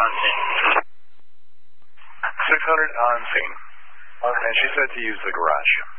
on scene. 600 on scene. Okay. And she said to use the garage.